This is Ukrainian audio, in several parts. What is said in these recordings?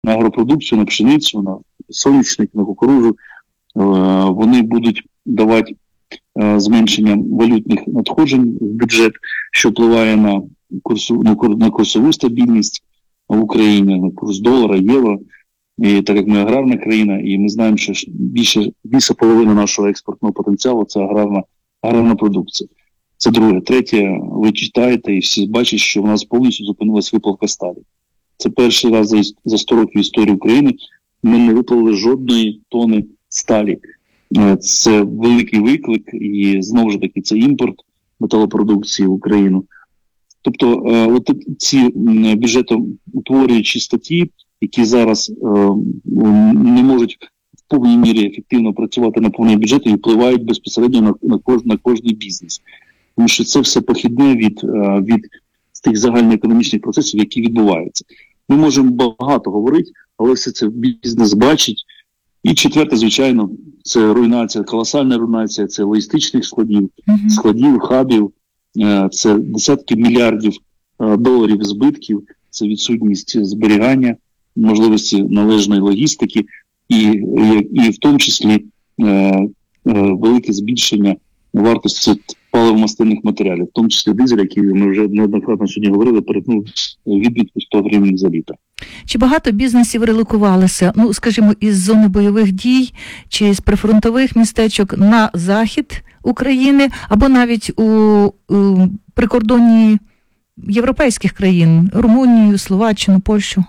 на агропродукцію, на пшеницю, на соняшник, на кукурудзу. Вони будуть давати зменшення валютних надходжень в бюджет, що впливає на курсову стабільність в Україні, на курс долара, євро. І так як ми аграрна країна, і ми знаємо, що більше половини нашого експортного потенціалу – це аграрна продукція. Це друге. Третє, ви читаєте і всі бачать, що в нас повністю зупинилась виплавка сталі. Це перший раз за 100 років історії України ми не виплавили жодної тони сталі. Це великий виклик, і знову ж таки це імпорт металопродукції в Україну. Тобто от ці бюджетоутворюючі статті, які зараз не можуть в повній мірі ефективно працювати на повний бюджет і впливають безпосередньо на кожний бізнес. Тому що це все похідне від тих загальноекономічних процесів, які відбуваються. Ми можемо багато говорити, але все це бізнес бачить. І четверте, звичайно, це руйнація, колосальна руйнація, це логістичних складів, хабів, це десятки мільярдів доларів збитків, це відсутність зберігання, можливості належної логістики і в тому числі велике збільшення вартості паливо-мастильних матеріалів, в тому числі дизель, який ми вже неоднократно сьогодні говорили, перетнув відмітку 100 гривень за літр. Чи багато бізнесів релокувалися, скажімо, із зони бойових дій чи з прифронтових містечок на захід України, або навіть у прикордонні європейських країн, Румунію, Словаччину, Польщу?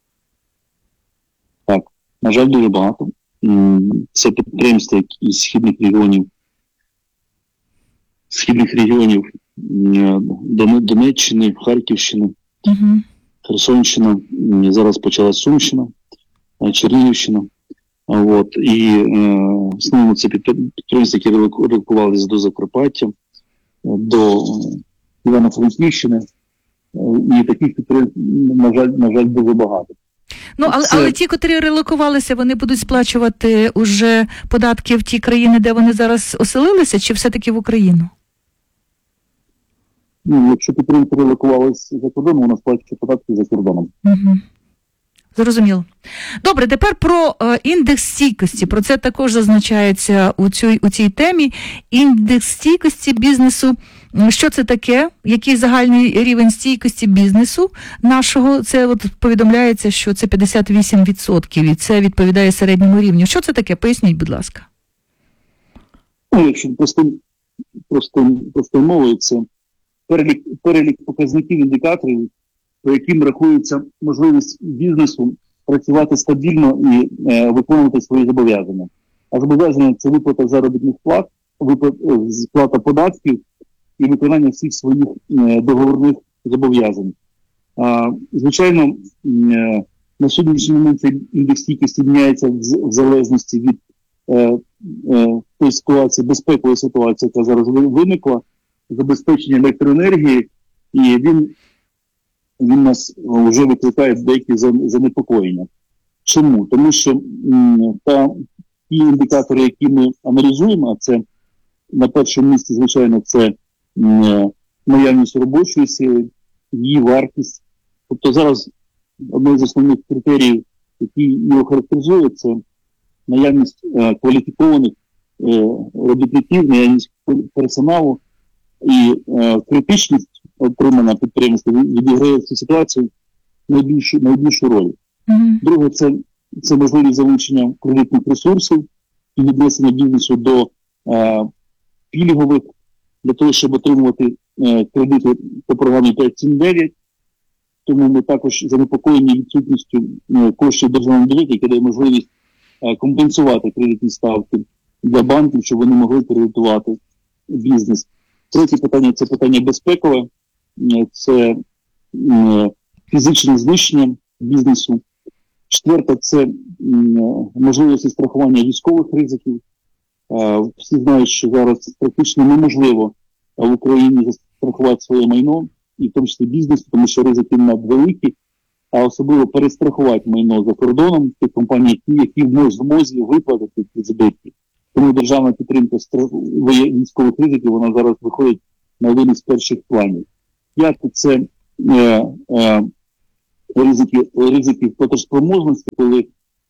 Так, на жаль, дуже багато. Це підприємства із східних регіонів Донеччини, Харківщини, Херсонщина, зараз почалась Сумщина, Чернігівщина. І в основному це підприємства, які релокувалися до Закарпаття, до Івано-Франківщини. І таких підприємств, на жаль, дуже багато. Але ті, котрі релокувалися, вони будуть сплачувати уже податки в ті країни, де вони зараз оселилися, чи все-таки в Україну? Якщо підприємство релокувалися за кордоном, вона сплачує податки за кордоном. Зрозуміло. Добре, тепер про індекс стійкості. Про це також зазначається у цій темі. Індекс стійкості бізнесу. Що це таке? Який загальний рівень стійкості бізнесу нашого? Це повідомляється, що це 58%, і це відповідає середньому рівню. Що це таке? Поясніть, будь ласка. Якщо простою мовою, це перелік показників, індикаторів, по яким рахується можливість бізнесу працювати стабільно і виконувати свої зобов'язання. А зобов'язання – це виплата заробітних плат, сплата податків і виконання всіх своїх договорних зобов'язань. Звичайно, на сьогоднішній момент цей індекс стійкості міняється в залежності від тої ситуації, безпекової ситуації, яка зараз виникла, забезпечення електроенергії, і він нас вже викликає деякі занепокоєння. Чому? Тому що ті індикатори, які ми аналізуємо, а це на першому місці, звичайно, це наявність робочої сили, її вартість. Тобто зараз одне з основних критеріїв, які його характеризують, це наявність кваліфікованих робітників, наявність персоналу і критичність отримана підприємства відіграє в цій ситуації найбільшу роль. Друге, це можливість залучення кредитних ресурсів і віднесення бізнесу до пільгових, для того, щоб отримувати кредити по програмі 5-7-9. Тому ми також занепокоєні відсутністю коштів державного бюджету, яке дає можливість компенсувати кредитні ставки для банків, щоб вони могли кредитувати бізнес. Третє питання – це питання безпекове, це фізичне знищення бізнесу. Четверте – це можливості страхування військових ризиків. Всі знають, що зараз практично неможливо в Україні застрахувати своє майно, і в тому числі бізнес, тому що ризики надвеликі, а особливо перестрахувати майно за кордоном тих компаній, які в змозі виплатити ці збитки. Тому державна підтримка військових ризиків, вона зараз виходить на один із перших планів. П'яте – це ризики платоспроможності, коли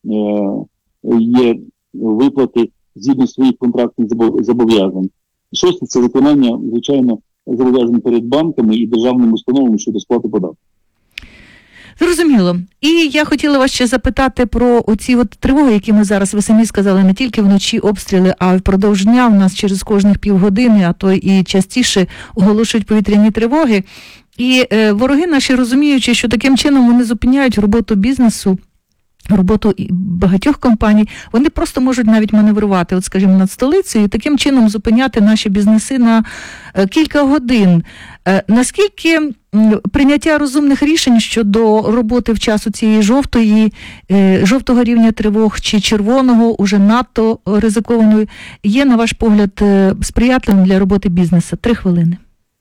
є виплати згідно своїх контрактних зобов'язань. Шосте – це виконання, звичайно, зобов'язань перед банками і державними установами щодо сплати податків. Зрозуміло. І я хотіла вас ще запитати про оці от тривоги, які ми зараз, ви самі сказали, не тільки вночі обстріли, а й впродовж дня у нас через кожних півгодини, а то і частіше оголошують повітряні тривоги. І вороги наші, розуміючи, що таким чином вони зупиняють роботу бізнесу, роботу багатьох компаній, вони просто можуть навіть маневрувати, от, скажімо, над столицею, і таким чином зупиняти наші бізнеси на кілька годин. Наскільки прийняття розумних рішень щодо роботи в часу цієї жовтого рівня тривог чи червоного, уже надто ризикованої, є, на ваш погляд, сприятливим для роботи бізнесу? 3 хвилини.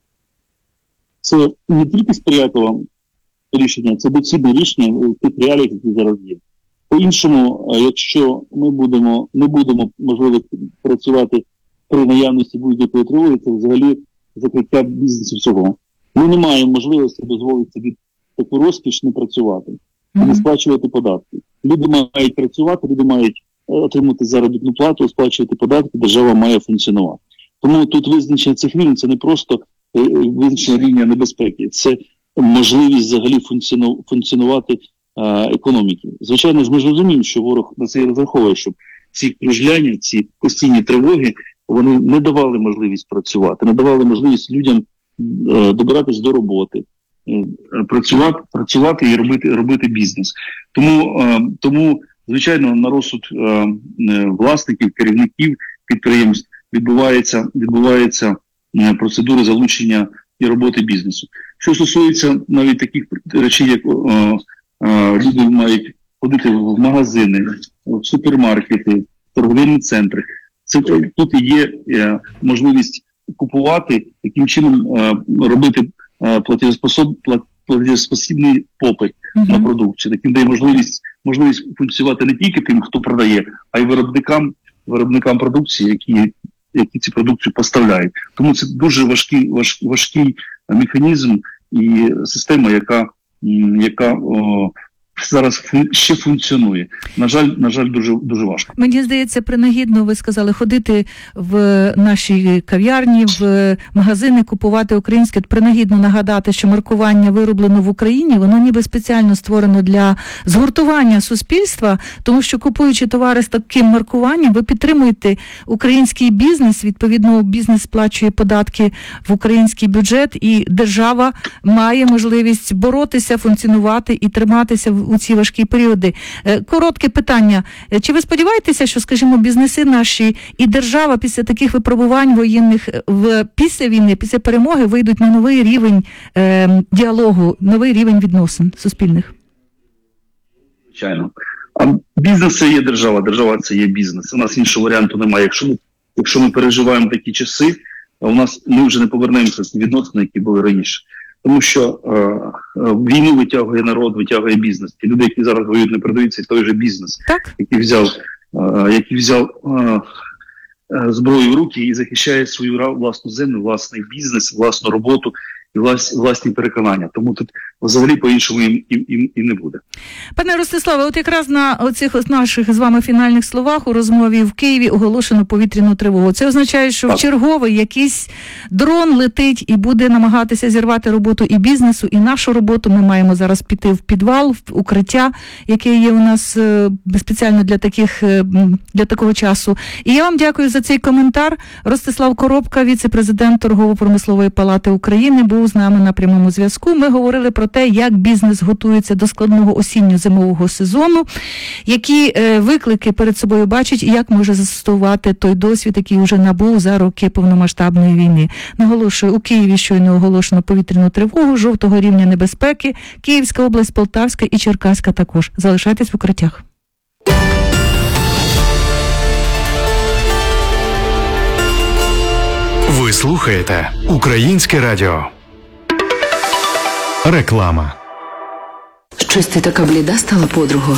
Це не тільки сприятливе рішення, це доцільне рішення в тих реаліях, які зараз є. По-іншому, якщо ми не будемо, можливо, працювати при наявності будь-якої тривоги, це взагалі закриття бізнесу всього. Ми не маємо можливості дозволити собі таку розкіш не працювати, не сплачувати податки. Люди мають працювати, люди мають отримати заробітну плату, сплачувати податки, держава має функціонувати. Тому тут визначення цих рівень – це не просто визначення рівня небезпеки, це можливість взагалі функціонувати економіки. Звичайно ж, ми ж розуміємо, що ворог на це і розраховує, щоб ці кружляння, ці постійні тривоги, вони не давали можливість працювати, не давали можливість людям добиратись до роботи, працювати і робити бізнес. Тому, звичайно, на розсуд власників, керівників підприємств відбувається процедури залучення і роботи бізнесу. Що стосується навіть таких речей, як люди мають ходити в магазини, в супермаркети, в торговельні центри, тут є можливість купувати, таким чином робити платежеспосібний попит на продукцію. Таким дає можливість функціонувати не тільки тим, хто продає, а й виробникам продукції, які ці продукцію поставляють. Тому це дуже важкий механізм і система, яка зараз ще функціонує. На жаль, дуже важко. Мені здається, принагідно, ви сказали, ходити в наші кав'ярні, в магазини, купувати українське. Принагідно нагадати, що маркування вироблено в Україні, воно ніби спеціально створено для згуртування суспільства, тому що купуючи товари з таким маркуванням, ви підтримуєте український бізнес, відповідно, бізнес сплачує податки в український бюджет, і держава має можливість боротися, функціонувати і триматися у ці важкі періоди. Коротке питання. Чи ви сподіваєтеся, що, скажімо, бізнеси наші і держава після таких випробувань воєнних після війни, після перемоги вийдуть на новий рівень діалогу, новий рівень відносин суспільних? Звичайно. А бізнес – це є держава це є бізнес. У нас іншого варіанту немає. Якщо ми переживаємо такі часи, ми вже не повернемося з відносин, які були раніше. Тому що війну витягує народ, витягує бізнес. Ті люди, які зараз воюють, не продаються, той же бізнес, який взяв зброю в руки і захищає свою власну землю, власний бізнес, власну роботу і власні переконання. Тому тут взагалі по-іншому і не буде. Пане Ростиславе, от якраз на оцих наших з вами фінальних словах у розмові в Києві оголошено повітряну тривогу. Це означає, що вчергове якийсь дрон летить і буде намагатися зірвати роботу і бізнесу, і нашу роботу. Ми маємо зараз піти в підвал, в укриття, яке є у нас спеціально для такого часу. І я вам дякую за цей коментар. Ростислав Коробка, віце-президент Торгово-промислової палати України, був з нами на прямому зв'язку. Ми говорили про те, як бізнес готується до складного осінньо-зимового сезону, які виклики перед собою бачить і як може застосувати той досвід, який вже набув за роки повномасштабної війни. Наголошую, у Києві щойно оголошено повітряну тривогу жовтого рівня небезпеки, Київська область, Полтавська і Черкаська також. Залишайтесь в укриттях. Ви слухаєте Українське радіо. Реклама. Щось ти така бліда стала, подруго?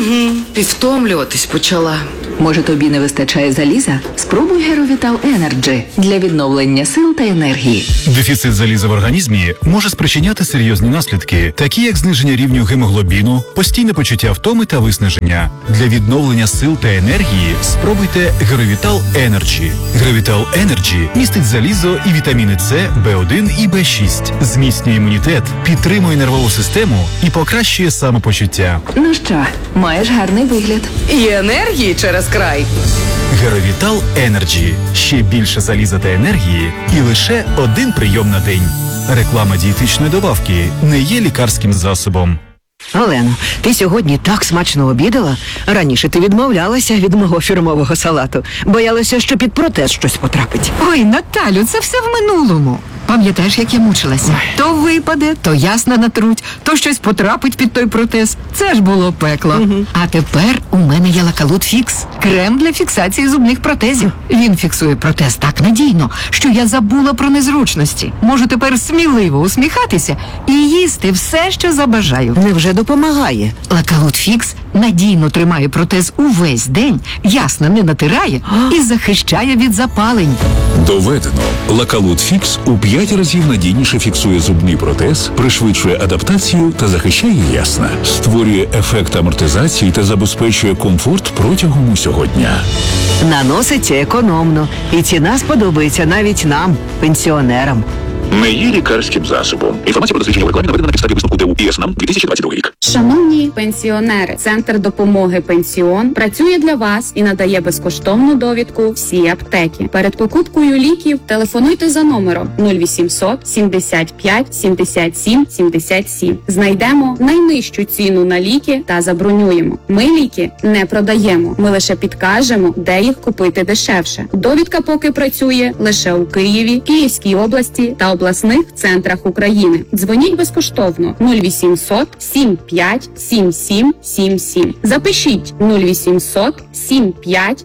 І втомлюватись почала. Може, тобі не вистачає заліза? Спробуй Геровітал Енерджі для відновлення сил та енергії. Дефіцит заліза в організмі може спричиняти серйозні наслідки, такі як зниження рівню гемоглобіну, постійне почуття втоми та виснаження. Для відновлення сил та енергії спробуйте Геровітал Енерджі. Геровітал Енерджі містить залізо і вітаміни С, В1 і В6, зміцнює імунітет, підтримує нервову систему і покращує самопочуття. Ну що, маєш гарний вигляд. І енергії через край. Геровітал Енерджі. Ще більше заліза та енергії і лише один прийом на день. Реклама дієтичної добавки не є лікарським засобом. Олено, ти сьогодні так смачно обідала. Раніше ти відмовлялася від мого фірмового салату. Боялася, що під протез щось потрапить. Ой, Наталю, це все в минулому. Пам'ятаєш, як я мучилася? То випаде, то ясно натруть, то щось потрапить під той протез. Це ж було пекло. А тепер у мене є Лакалут Фікс. Крем для фіксації зубних протезів. Він фіксує протез так надійно, що я забула про незручності. Можу тепер сміливо усміхатися і їсти все, що забажаю. Невже допомагає? Лакалут Фікс надійно тримає протез увесь день, ясно не натирає і захищає від запалень. Доведено. Лакалут Фікс у 5 разів надійніше фіксує зубний протез, пришвидшує адаптацію та захищає ясна. Створює ефект амортизації та забезпечує комфорт протягом усього дня. Наноситься економно. І ціна сподобається навіть нам, пенсіонерам. Не є лікарським засобом. Інформація про дослідження в рекламі наведена на підставі висновку ДУ ІСНАМ 2022 рік. Шановні пенсіонери, Центр допомоги «Пенсіон» працює для вас і надає безкоштовну довідку всі аптеки. Перед покупкою ліків телефонуйте за номером 0800 75 77 77. Знайдемо найнижчу ціну на ліки та забронюємо. Ми ліки не продаємо, ми лише підкажемо, де їх купити дешевше. Довідка поки працює лише у Києві, Київській області та обласних центрах України. Дзвоніть безкоштовно 0800 75 77 77. Запишіть 0800 75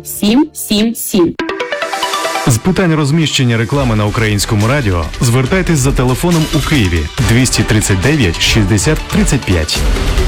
77 77. З питань розміщення реклами на українському радіо звертайтесь за телефоном у Києві 239 60 35.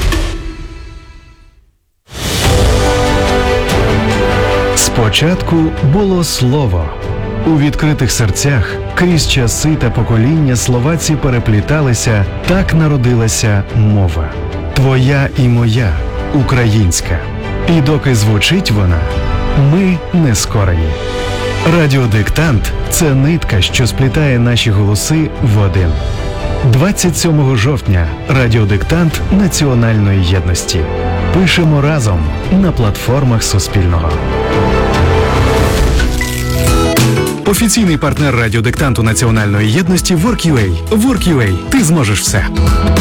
Спочатку було слово. У відкритих серцях крізь часи та покоління словаці перепліталися, так народилася мова. Твоя і моя, українська. І доки звучить вона, ми не скорені. Радіодиктант – це нитка, що сплітає наші голоси в один. 27 жовтня радіодиктант національної єдності. Пишемо разом на платформах Суспільного. Офіційний партнер радіодиктанту національної єдності WorkUA. WorkUA. Ти зможеш все.